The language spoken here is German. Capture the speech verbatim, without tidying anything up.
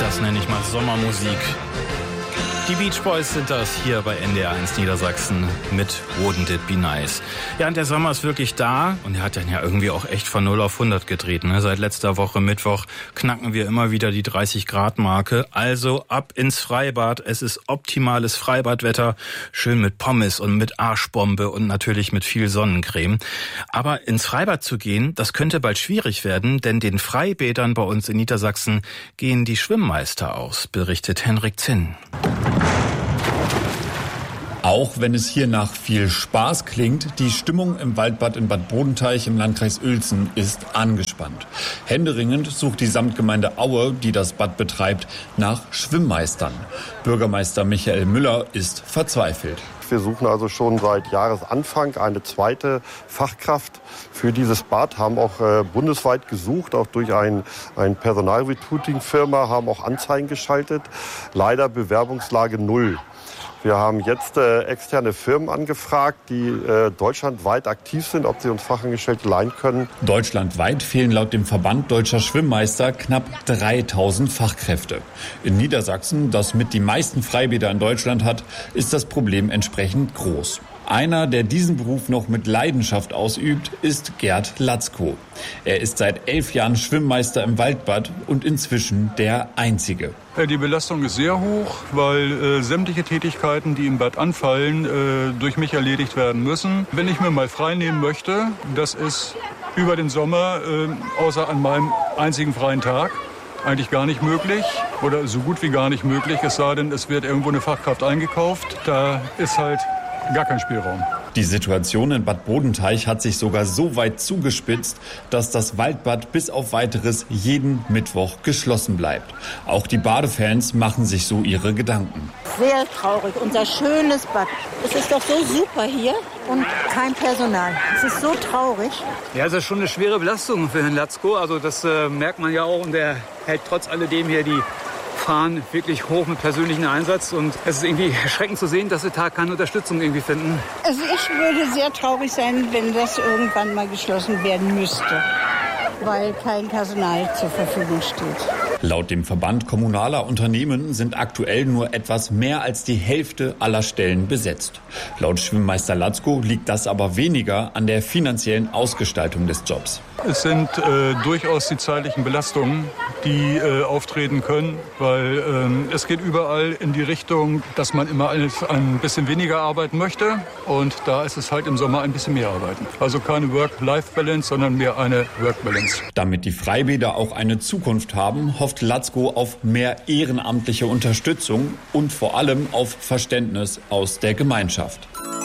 Das nenne ich mal Sommermusik. Die Beach Boys sind das hier bei N D R eins Niedersachsen mit Wouldn't It Be Nice. Ja, und der Sommer ist wirklich da und er hat dann ja irgendwie auch echt von null auf hundert gedreht. Ne? Seit letzter Woche Mittwoch knacken wir immer wieder die dreißig Grad Marke. Also ab ins Freibad. Es ist optimales Freibadwetter. Schön mit Pommes und mit Arschbombe und natürlich mit viel Sonnencreme. Aber ins Freibad zu gehen, das könnte bald schwierig werden, denn den Freibädern bei uns in Niedersachsen gehen die Schwimmmeister aus, berichtet Henrik Zinn. Auch wenn es hier nach viel Spaß klingt, die Stimmung im Waldbad in Bad Bodenteich im Landkreis Uelzen ist angespannt. Händeringend sucht die Samtgemeinde Aue, die das Bad betreibt, nach Schwimmmeistern. Bürgermeister Michael Müller ist verzweifelt. Wir suchen also schon seit Jahresanfang eine zweite Fachkraft für dieses Bad, haben auch äh, bundesweit gesucht, auch durch ein, ein Personalrecruiting-Firma, haben auch Anzeigen geschaltet. Leider Bewerbungslage null. Wir haben jetzt äh, externe Firmen angefragt, die äh, deutschlandweit aktiv sind, ob sie uns Fachangestellte leihen können. Deutschlandweit fehlen laut dem Verband Deutscher Schwimmmeister knapp dreitausend Fachkräfte. In Niedersachsen, das mit die meisten Freibäder in Deutschland hat, ist das Problem entsprechend groß. Einer, der diesen Beruf noch mit Leidenschaft ausübt, ist Gerd Latzko. Er ist seit elf Jahren Schwimmmeister im Waldbad und inzwischen der Einzige. Die Belastung ist sehr hoch, weil äh, sämtliche Tätigkeiten, die im Bad anfallen, äh, durch mich erledigt werden müssen. Wenn ich mir mal frei nehmen möchte, das ist über den Sommer, äh, außer an meinem einzigen freien Tag, eigentlich gar nicht möglich oder so gut wie gar nicht möglich. Es sei denn, es wird irgendwo eine Fachkraft eingekauft. Da ist halt gar kein Spielraum. Die Situation in Bad Bodenteich hat sich sogar so weit zugespitzt, dass das Waldbad bis auf Weiteres jeden Mittwoch geschlossen bleibt. Auch die Badefans machen sich so ihre Gedanken. Sehr traurig, unser schönes Bad. Es ist doch so super hier und kein Personal. Es ist so traurig. Ja, es ist schon eine schwere Belastung für Herrn Latzko. Also das äh, merkt man ja auch und er hält trotz alledem hier die Fahren wirklich hoch mit persönlichem Einsatz und es ist irgendwie erschreckend zu sehen, dass wir da keine Unterstützung irgendwie finden. Also ich würde sehr traurig sein, wenn das irgendwann mal geschlossen werden müsste, weil kein Personal zur Verfügung steht. Laut dem Verband kommunaler Unternehmen sind aktuell nur etwas mehr als die Hälfte aller Stellen besetzt. Laut Schwimmmeister Latzko liegt das aber weniger an der finanziellen Ausgestaltung des Jobs. Es sind äh, durchaus die zeitlichen Belastungen, die äh, auftreten können, weil äh, es geht überall in die Richtung, dass man immer ein, ein bisschen weniger arbeiten möchte und da ist es halt im Sommer ein bisschen mehr arbeiten. Also keine Work-Life-Balance, sondern mehr eine Work-Balance. Damit die Freibäder auch eine Zukunft haben, hofft Latzko auf mehr ehrenamtliche Unterstützung und vor allem auf Verständnis aus der Gemeinschaft.